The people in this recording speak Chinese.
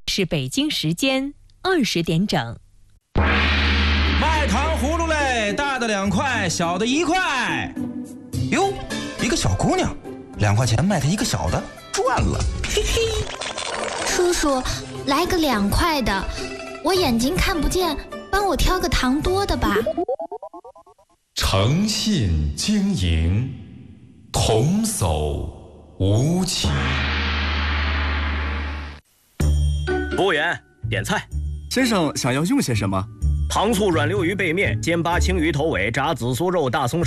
是北京时间20点整。 卖糖葫芦嘞，大的2块，小的1块。哟，一个小姑娘，2块钱卖她一个小的，赚了，嘿嘿。 叔叔，来个2块的，我眼睛看不见，帮我挑个糖多的吧。 诚信经营，童叟无欺。 服务员，点菜。 先生想要用些什么？ 糖醋软溜鱼背面，煎巴青鱼头尾，炸紫苏肉大葱烧。